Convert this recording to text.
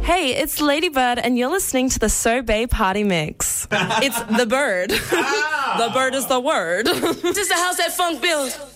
Hey, it's Ladybird, and you're listening to the So Bay Party Mix. It's the bird. The bird is the word. This is the house that funk builds.